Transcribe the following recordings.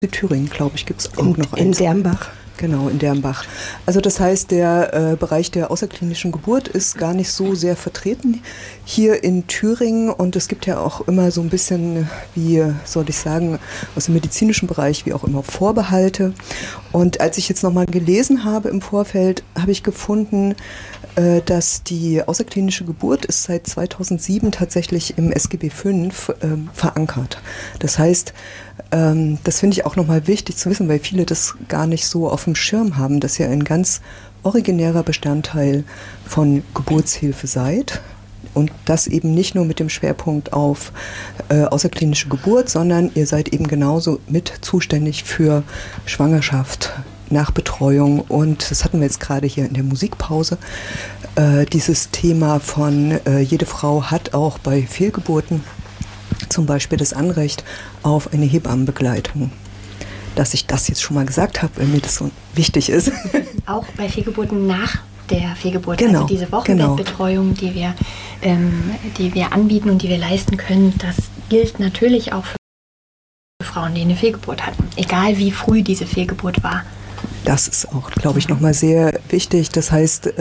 Thüringen, glaube ich, gibt es auch noch eins. In Dernbach. Genau, in Dernbach. Also das heißt, der Bereich der außerklinischen Geburt ist gar nicht so sehr vertreten hier in Thüringen. Und es gibt ja auch immer so ein bisschen, wie soll ich sagen, aus dem medizinischen Bereich, wie auch immer Vorbehalte. Und als ich jetzt nochmal gelesen habe im Vorfeld, habe ich gefunden, dass die außerklinische Geburt ist seit 2007 tatsächlich im SGB V verankert. Das heißt, das finde ich auch nochmal wichtig zu wissen, weil viele das gar nicht so auf dem Schirm haben, dass ihr ein ganz originärer Bestandteil von Geburtshilfe seid. Und das eben nicht nur mit dem Schwerpunkt auf außerklinische Geburt, sondern ihr seid eben genauso mit zuständig für Schwangerschaft, Nachbetreuung. Und das hatten wir jetzt gerade hier in der Musikpause. Dieses Thema von jede Frau hat auch bei Fehlgeburten zum Beispiel das Anrecht auf eine Hebammenbegleitung. Dass ich das jetzt schon mal gesagt habe, weil mir das so wichtig ist. Auch bei Fehlgeburten nach der Fehlgeburt, genau, also diese Wochenbettbetreuung, die wir anbieten und die wir leisten können, das gilt natürlich auch für Frauen, die eine Fehlgeburt hatten, egal wie früh diese Fehlgeburt war. Das ist auch, glaube ich, nochmal sehr wichtig. Das heißt,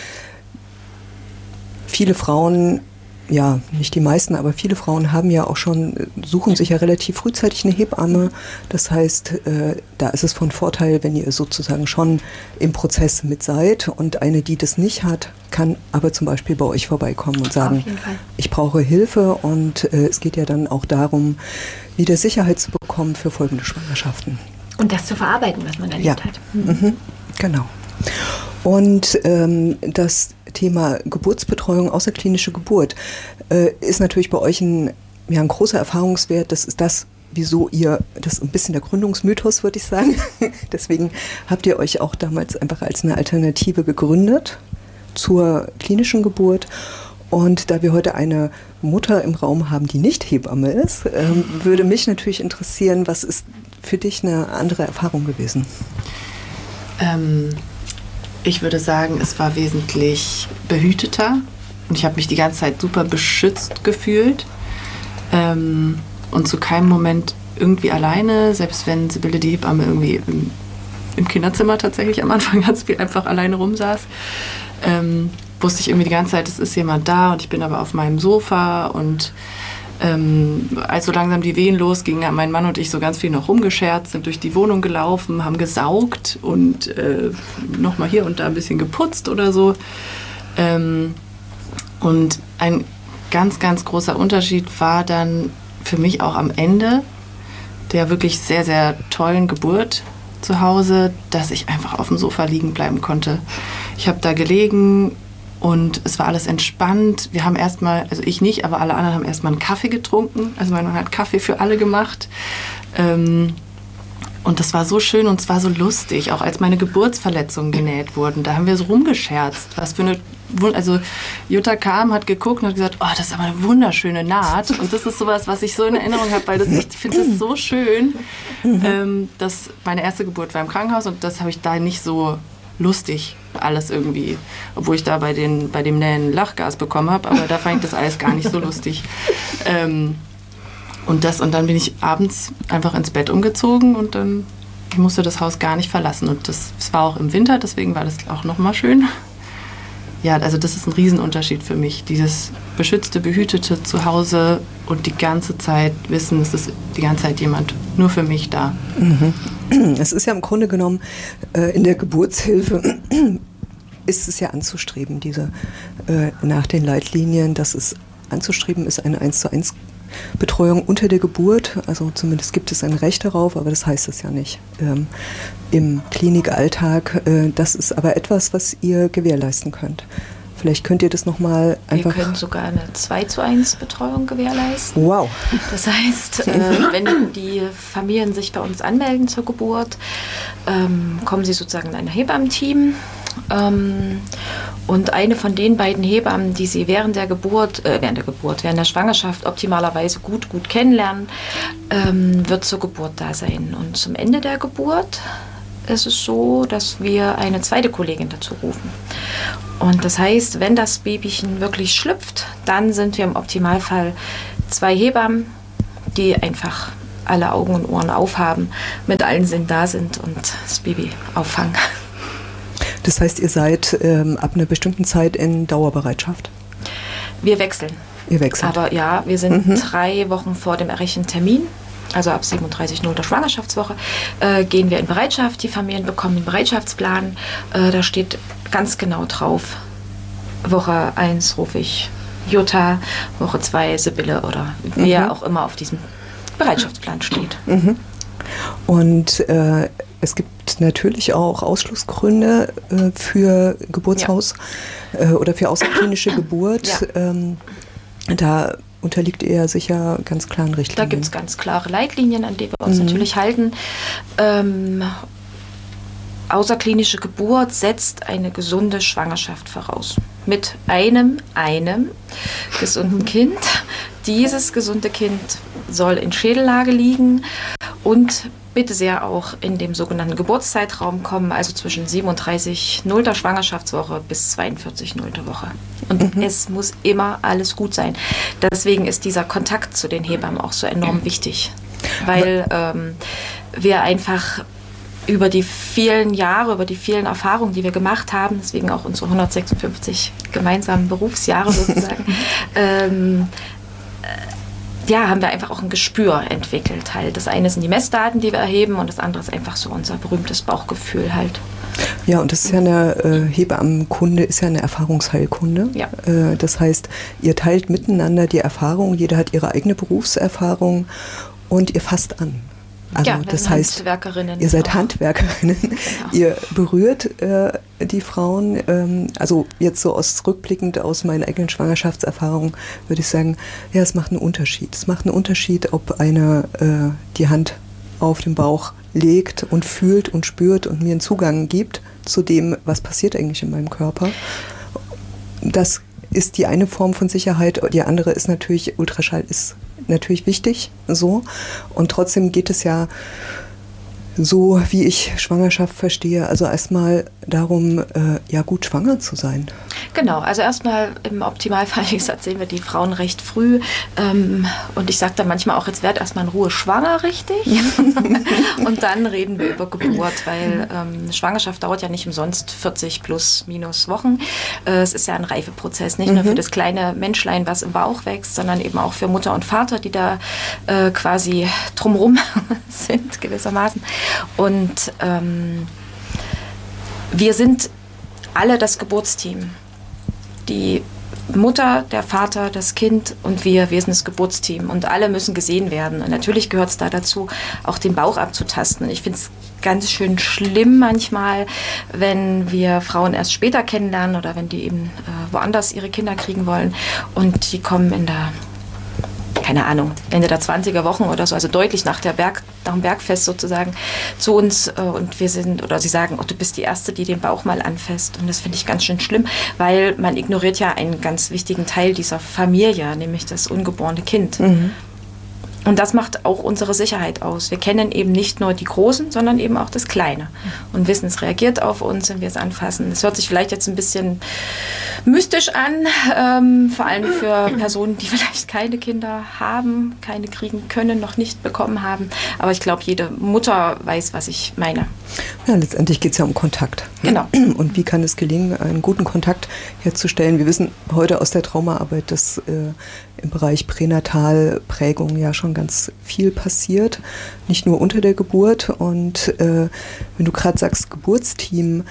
viele Frauen, ja, nicht die meisten, aber viele Frauen haben ja auch schon, suchen sich ja relativ frühzeitig eine Hebamme. Das heißt, da ist es von Vorteil, wenn ihr sozusagen schon im Prozess mit seid. Und eine, die das nicht hat, kann aber zum Beispiel bei euch vorbeikommen und sagen, ich brauche Hilfe. Und es geht ja dann auch darum, wieder Sicherheit zu bekommen für folgende Schwangerschaften. Und das zu verarbeiten, was man erlebt hat. Mhm. Genau. Und das Thema Geburtsbetreuung, außerklinische Geburt, ist natürlich bei euch ein großer Erfahrungswert. Das ist das, wieso ihr, das ist ein bisschen der Gründungsmythos, würde ich sagen. Deswegen habt ihr euch auch damals einfach als eine Alternative gegründet zur klinischen Geburt. Und da wir heute eine Mutter im Raum haben, die nicht Hebamme ist, würde mich natürlich interessieren, was ist für dich eine andere Erfahrung gewesen? Ich würde sagen, es war wesentlich behüteter und ich habe mich die ganze Zeit super beschützt gefühlt und zu keinem Moment irgendwie alleine, selbst wenn Sibylle die Hebamme irgendwie im Kinderzimmer tatsächlich am Anfang ganz viel einfach alleine rumsaß, wusste ich irgendwie die ganze Zeit, es ist jemand da und ich bin aber auf meinem Sofa und als so langsam die Wehen losgingen, haben mein Mann und ich so ganz viel noch rumgescherzt, sind durch die Wohnung gelaufen, haben gesaugt und nochmal hier und da ein bisschen geputzt oder so. Und ein ganz, ganz großer Unterschied war dann für mich auch am Ende der wirklich sehr, sehr tollen Geburt zu Hause, dass ich einfach auf dem Sofa liegen bleiben konnte. Ich habe da gelegen und es war alles entspannt. Wir haben erstmal, also ich nicht, aber alle anderen haben erstmal einen Kaffee getrunken. Also mein Mann hat Kaffee für alle gemacht. Und das war so schön und es war so lustig, auch als meine Geburtsverletzungen genäht wurden. Da haben wir so rumgescherzt. Was für eine, also Jutta kam, hat geguckt und hat gesagt, oh, das ist aber eine wunderschöne Naht. Und das ist sowas, was ich so in Erinnerung habe, weil ich finde das so schön. Dass meine erste Geburt war im Krankenhaus und das habe ich da nicht so lustig alles irgendwie, obwohl ich da bei dem Nähen Lachgas bekommen habe, aber da fand ich das alles gar nicht so lustig. Und dann bin ich abends einfach ins Bett umgezogen und dann, ich musste das Haus gar nicht verlassen und das war auch im Winter, deswegen war das auch nochmal schön. Ja, also das ist ein Riesenunterschied für mich, dieses beschützte, behütete Zuhause und die ganze Zeit wissen, es ist die ganze Zeit jemand nur für mich da. Es ist ja im Grunde genommen in der Geburtshilfe ist es ja anzustreben, diese nach den Leitlinien, dass es anzustreben ist, eine 1:1 Betreuung unter der Geburt, also zumindest gibt es ein Recht darauf, aber das heißt es ja nicht. Im Klinikalltag, das ist aber etwas, was ihr gewährleisten könnt. Vielleicht könnt ihr das nochmal einfach... Wir können sogar eine 2:1 Betreuung gewährleisten. Wow. Das heißt, wenn die Familien sich bei uns anmelden zur Geburt, kommen sie sozusagen in ein Hebammenteam. Und eine von den beiden Hebammen, die sie während der Schwangerschaft optimalerweise gut kennenlernen, wird zur Geburt da sein. Und zum Ende der Geburt ist es so, dass wir eine zweite Kollegin dazu rufen. Und das heißt, wenn das Babychen wirklich schlüpft, dann sind wir im Optimalfall 2 Hebammen, die einfach alle Augen und Ohren aufhaben, mit allen Sinnen da sind und das Baby auffangen. Das heißt, ihr seid ab einer bestimmten Zeit in Dauerbereitschaft? Wir wechseln. Ihr wechselt? Aber ja, wir sind 3 Wochen vor dem errechneten Termin, also ab 37,0. Schwangerschaftswoche, gehen wir in Bereitschaft. Die Familien bekommen einen Bereitschaftsplan. Da steht ganz genau drauf, Woche 1 rufe ich Jutta, Woche 2 Sibylle oder wer auch immer auf diesem Bereitschaftsplan steht. Und es gibt natürlich auch Ausschlussgründe für Geburtshaus oder für außerklinische Geburt. Ja. Da unterliegt ihr sicher ganz klaren Richtlinien. Da gibt es ganz klare Leitlinien, an die wir uns natürlich halten. Außerklinische Geburt setzt eine gesunde Schwangerschaft voraus. Mit einem gesunden Kind. Dieses gesunde Kind soll in Schädellage liegen und bitte sehr auch in dem sogenannten Geburtszeitraum kommen, also zwischen 37,0. Schwangerschaftswoche bis 42,0. Woche. Und es muss immer alles gut sein. Deswegen ist dieser Kontakt zu den Hebammen auch so enorm wichtig, weil wir einfach über die vielen Jahre, über die vielen Erfahrungen, die wir gemacht haben, deswegen auch unsere 156 gemeinsamen Berufsjahre sozusagen, haben wir einfach auch ein Gespür entwickelt halt. Das eine sind die Messdaten, die wir erheben und das andere ist einfach so unser berühmtes Bauchgefühl halt. Ja, und das ist ja eine Hebammenkunde, ist ja eine Erfahrungsheilkunde. Ja. Das heißt, ihr teilt miteinander die Erfahrung, jeder hat ihre eigene Berufserfahrung und ihr fasst an. Also ja, das heißt, Handwerkerinnen ihr seid auch. Handwerkerinnen, genau. Ihr berührt die Frauen, also jetzt so rückblickend aus meinen eigenen Schwangerschaftserfahrungen würde ich sagen, ja, es macht einen Unterschied. Es macht einen Unterschied, ob eine die Hand auf den Bauch legt und fühlt und spürt und mir einen Zugang gibt zu dem, was passiert eigentlich in meinem Körper. Das ist die eine Form von Sicherheit, die andere ist natürlich, Ultraschall ist natürlich wichtig, so. Und trotzdem geht es ja so, wie ich Schwangerschaft verstehe, also erstmal darum, gut schwanger zu sein. Genau, also erstmal im Optimalfall, wie gesagt, sehen wir die Frauen recht früh und ich sage dann manchmal auch, jetzt werd erstmal in Ruhe schwanger, richtig? Und dann reden wir über Geburt, weil Schwangerschaft dauert ja nicht umsonst 40 plus minus Wochen. Es ist ja ein Reifeprozess, nicht nur für das kleine Menschlein, was im Bauch wächst, sondern eben auch für Mutter und Vater, die da quasi drumherum sind gewissermaßen. Und wir sind alle das Geburtsteam. Die Mutter, der Vater, das Kind und wir sind das Geburtsteam. Und alle müssen gesehen werden. Und natürlich gehört es da dazu, auch den Bauch abzutasten. Und ich finde es ganz schön schlimm manchmal, wenn wir Frauen erst später kennenlernen oder wenn die eben woanders ihre Kinder kriegen wollen. Und die kommen in der keine Ahnung, Ende der 20er Wochen oder so, also deutlich nach dem Bergfest sozusagen, zu uns und sie sagen, oh, du bist die Erste, die den Bauch mal anfasst. Und das finde ich ganz schön schlimm, weil man ignoriert ja einen ganz wichtigen Teil dieser Familie, nämlich das ungeborene Kind. Und das macht auch unsere Sicherheit aus. Wir kennen eben nicht nur die Großen, sondern eben auch das Kleine. Und wissen, es reagiert auf uns, wenn wir es anfassen. Das hört sich vielleicht jetzt ein bisschen mystisch an, vor allem für Personen, die vielleicht keine Kinder haben, keine kriegen können, noch nicht bekommen haben. Aber ich glaube, jede Mutter weiß, was ich meine. Ja, letztendlich geht es ja um Kontakt. Genau. Und wie kann es gelingen, einen guten Kontakt herzustellen? Wir wissen heute aus der Traumaarbeit, dass im Bereich Pränatalprägung ja schon ganz viel passiert, nicht nur unter der Geburt. Und wenn du gerade sagst, Geburtsteam,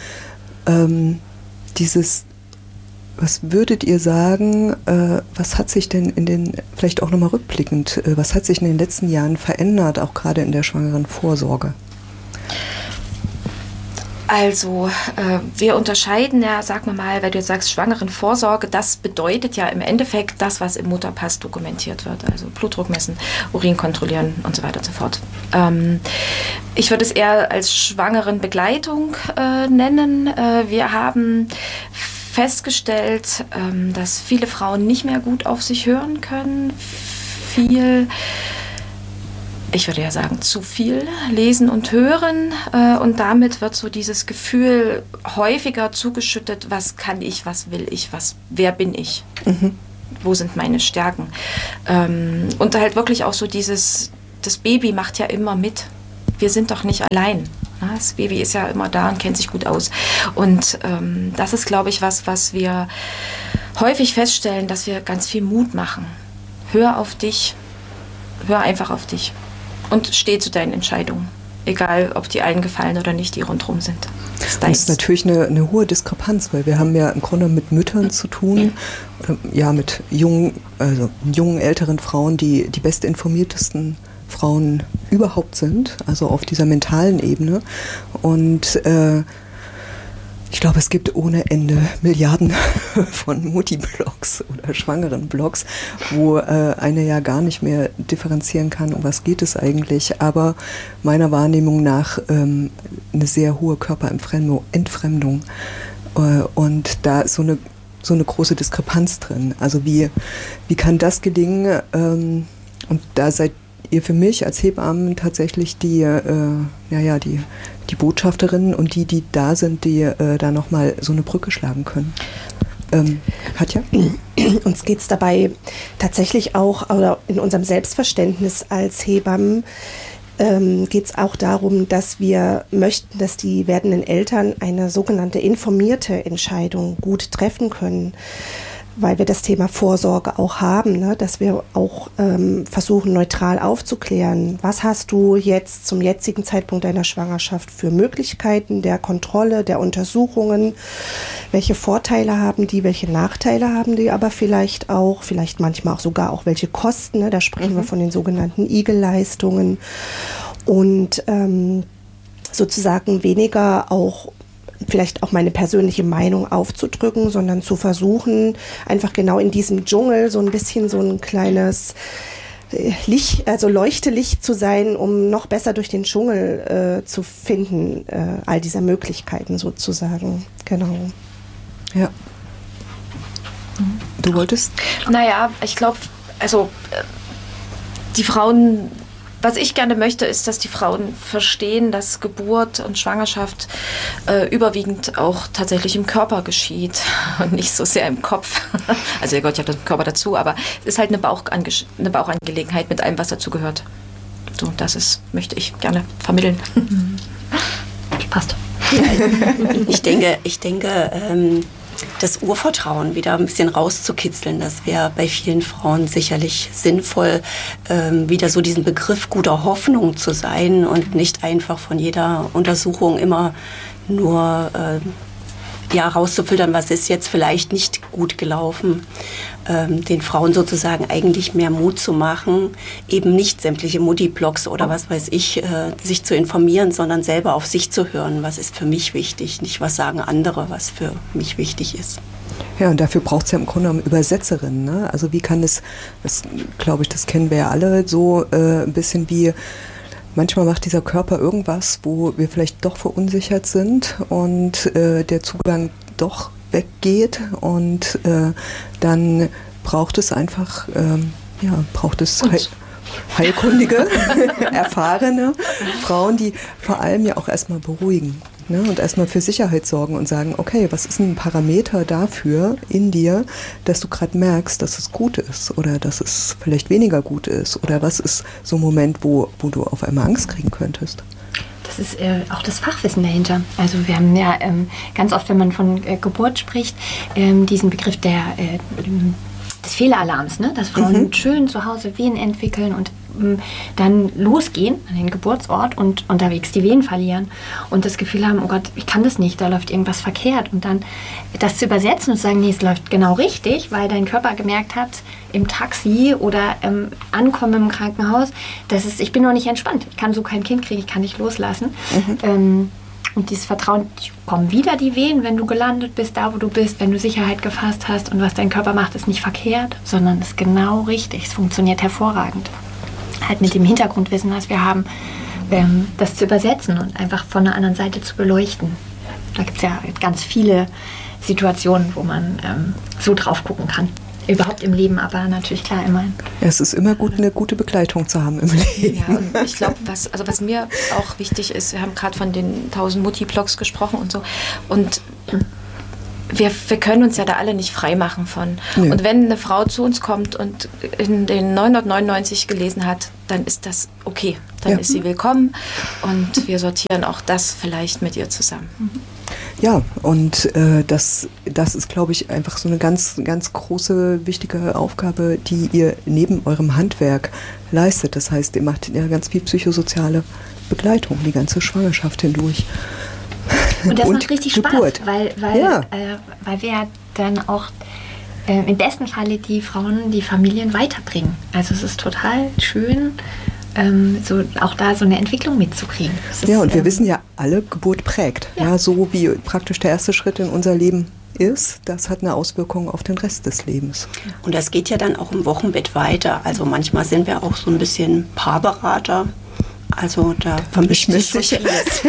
was würdet ihr sagen, was hat sich denn vielleicht auch nochmal rückblickend, was hat sich in den letzten Jahren verändert, auch gerade in der schwangeren Vorsorge? Also wir unterscheiden ja, sagen wir mal, weil du jetzt sagst Schwangerenvorsorge, das bedeutet ja im Endeffekt das, was im Mutterpass dokumentiert wird. Also Blutdruck messen, Urin kontrollieren und so weiter und so fort. Ich würde es eher als Schwangerenbegleitung nennen. Wir haben festgestellt, dass viele Frauen nicht mehr gut auf sich hören können. Ich würde ja sagen, zu viel lesen und hören und damit wird so dieses Gefühl häufiger zugeschüttet, was kann ich, was will ich, wer bin ich, wo sind meine Stärken und halt wirklich auch so dieses das Baby macht ja immer mit. Wir sind doch nicht allein. Das Baby ist ja immer da und kennt sich gut aus. Und das ist, glaube ich, was wir häufig feststellen, dass wir ganz viel Mut machen. Hör auf dich, hör einfach auf dich und steh zu deinen Entscheidungen. Egal, ob die allen gefallen oder nicht, die rundherum sind. Das ist natürlich eine hohe Diskrepanz, weil wir haben ja im Grunde mit Müttern zu tun, ja, mit jungen, älteren Frauen, die bestinformiertesten Frauen überhaupt sind, also auf dieser mentalen Ebene. Und ich glaube, es gibt ohne Ende Milliarden von Mutti-Blogs oder Schwangeren-Blogs, wo eine ja gar nicht mehr differenzieren kann, um was geht es eigentlich. Aber meiner Wahrnehmung nach eine sehr hohe Körperentfremdung. Und da ist so eine große Diskrepanz drin. Also wie kann das gelingen? Und da seid ihr für mich als Hebammen tatsächlich die Botschafterinnen und die da sind, die da nochmal so eine Brücke schlagen können. Katja? Uns geht es dabei tatsächlich auch, oder in unserem Selbstverständnis als Hebammen, geht es auch darum, dass wir möchten, dass die werdenden Eltern eine sogenannte informierte Entscheidung gut treffen können, weil wir das Thema Vorsorge auch haben, ne? Dass wir auch versuchen, neutral aufzuklären. Was hast du jetzt zum jetzigen Zeitpunkt deiner Schwangerschaft für Möglichkeiten der Kontrolle, der Untersuchungen? Welche Vorteile haben die, welche Nachteile haben die, aber vielleicht manchmal auch sogar auch welche Kosten, ne? Da sprechen wir von den sogenannten Igel-Leistungen und sozusagen weniger auch vielleicht auch meine persönliche Meinung aufzudrücken, sondern zu versuchen, einfach genau in diesem Dschungel so ein bisschen so ein kleines Licht, also Leuchtelicht zu sein, um noch besser durch den Dschungel zu finden, all dieser Möglichkeiten sozusagen. Genau. Ja. Du wolltest? Naja, ich glaube, also die Frauen, was ich gerne möchte, ist, dass die Frauen verstehen, dass Geburt und Schwangerschaft überwiegend auch tatsächlich im Körper geschieht und nicht so sehr im Kopf. Also ja Gott, ich habe den Körper dazu, aber es ist halt eine Bauchangelegenheit mit allem, was dazu gehört. So, möchte ich gerne vermitteln. Passt. Ich denke, das Urvertrauen wieder ein bisschen rauszukitzeln, das wäre bei vielen Frauen sicherlich sinnvoll, wieder so diesen Begriff guter Hoffnung zu sein und nicht einfach von jeder Untersuchung immer nur rauszufiltern, was ist jetzt vielleicht nicht gut gelaufen, den Frauen sozusagen eigentlich mehr Mut zu machen, eben nicht sämtliche Mutti-Blogs oder was weiß ich, sich zu informieren, sondern selber auf sich zu hören, was ist für mich wichtig, nicht was sagen andere, was für mich wichtig ist. Ja, und dafür braucht es ja im Grunde genommen Übersetzerinnen, ne? Also wie kann das glaube ich, das kennen wir ja alle, so ein bisschen wie manchmal macht dieser Körper irgendwas, wo wir vielleicht doch verunsichert sind und der Zugang doch weggeht und dann braucht es einfach, heilkundige, erfahrene Frauen, die vor allem ja auch erstmal beruhigen, ne, und erstmal für Sicherheit sorgen und sagen, okay, was ist ein Parameter dafür in dir, dass du gerade merkst, dass es gut ist oder dass es vielleicht weniger gut ist oder was ist so ein Moment, wo du auf einmal Angst kriegen könntest. Das ist auch das Fachwissen dahinter. Also wir haben ja ganz oft, wenn man von Geburt spricht, diesen Begriff des Fehlalarms, ne? Dass Frauen schön zu Hause Wehen entwickeln und dann losgehen an den Geburtsort und unterwegs die Wehen verlieren und das Gefühl haben, oh Gott, ich kann das nicht, da läuft irgendwas verkehrt. Und dann das zu übersetzen und zu sagen, nee, es läuft genau richtig, weil dein Körper gemerkt hat, im Taxi oder Ankommen im Krankenhaus, ich bin noch nicht entspannt, ich kann so kein Kind kriegen, ich kann nicht loslassen. Und dieses Vertrauen, kommen wieder die Wehen, wenn du gelandet bist, da wo du bist, wenn du Sicherheit gefasst hast und was dein Körper macht, ist nicht verkehrt, sondern ist genau richtig, es funktioniert hervorragend. Halt mit dem Hintergrundwissen, was wir haben, das zu übersetzen und einfach von der anderen Seite zu beleuchten. Da gibt es ja ganz viele Situationen, wo man so drauf gucken kann. Überhaupt im Leben, aber natürlich klar immer. Es ist immer gut, eine gute Begleitung zu haben im Leben. Ja, und ich glaube, was mir auch wichtig ist, wir haben gerade von den 1000 Mutti-Blogs gesprochen und so. Und wir können uns ja da alle nicht frei machen von. Ja. Und wenn eine Frau zu uns kommt und in den 999 gelesen hat, dann ist das okay. Dann ist sie willkommen und wir sortieren auch das vielleicht mit ihr zusammen. Ja, und das ist, glaube ich, einfach so eine ganz, ganz große, wichtige Aufgabe, die ihr neben eurem Handwerk leistet. Das heißt, ihr macht ja ganz viel psychosoziale Begleitung, die ganze Schwangerschaft hindurch. Und das macht richtig Geburt. Spaß, weil wir dann auch im besten Falle die Frauen, die Familien weiterbringen. Also es ist total schön, so auch da so eine Entwicklung mitzukriegen. Ja, und wir wissen ja alle, Geburt prägt. Ja, so wie praktisch der erste Schritt in unser Leben ist, das hat eine Auswirkung auf den Rest des Lebens. Und das geht ja dann auch im Wochenbett weiter. Also manchmal sind wir auch so ein bisschen Paarberater. Also da vermischt sich schon vieles.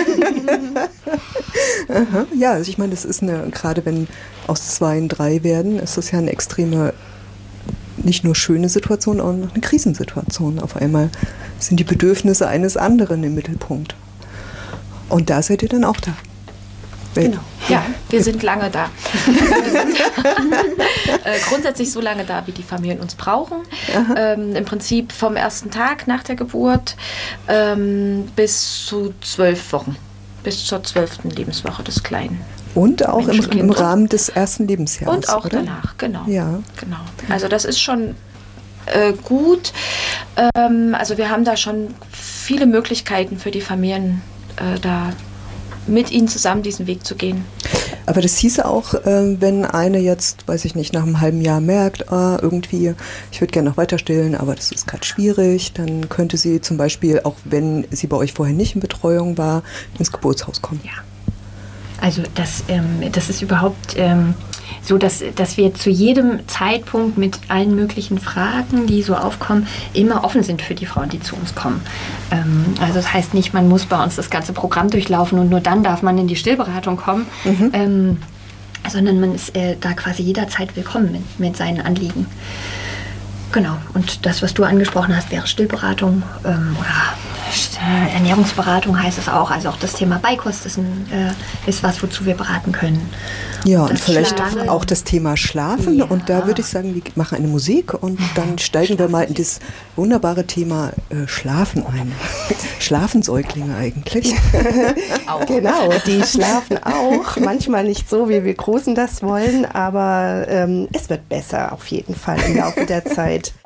Aha, ja, also ich meine, das ist gerade wenn aus 2 3 werden, ist das ja eine extreme, nicht nur schöne Situation, auch noch eine Krisensituation. Auf einmal sind die Bedürfnisse eines anderen im Mittelpunkt. Und da seid ihr dann auch da. Genau. Ja, wir sind lange da. Wir sind grundsätzlich so lange da, wie die Familien uns brauchen. Im Prinzip vom ersten Tag nach der Geburt bis zu 12 Wochen. Bis zur 12. Lebenswoche des Kleinen. Und auch im Rahmen des ersten Lebensjahres. Und auch oder? danach, genau. Ja. Genau. Also das ist schon gut. Also wir haben da schon viele Möglichkeiten für die Familien, da mit ihnen zusammen diesen Weg zu gehen. Aber das hieße auch, wenn eine jetzt, weiß ich nicht, nach einem halben Jahr merkt, irgendwie, ich würde gerne noch weiter stillen, aber das ist gerade schwierig, dann könnte sie zum Beispiel, auch wenn sie bei euch vorher nicht in Betreuung war, ins Geburtshaus kommen. Ja. Also das ist überhaupt so, dass wir zu jedem Zeitpunkt mit allen möglichen Fragen, die so aufkommen, immer offen sind für die Frauen, die zu uns kommen. Also das heißt nicht, man muss bei uns das ganze Programm durchlaufen und nur dann darf man in die Stillberatung kommen, sondern man ist da quasi jederzeit willkommen mit seinen Anliegen. Genau, und das, was du angesprochen hast, wäre Stillberatung oder Ernährungsberatung heißt es auch. Also auch das Thema Beikost ist was, wozu wir beraten können. Ja, und vielleicht auch das Thema Schlafen. Ja. Und da würde ich sagen, wir machen eine Musik und dann steigen wir mal in das wunderbare Thema Schlafen ein. Schlafen Säuglinge eigentlich? Auch. Genau, die schlafen auch. Manchmal nicht so, wie wir Großen das wollen, aber es wird besser auf jeden Fall im Laufe der Zeit.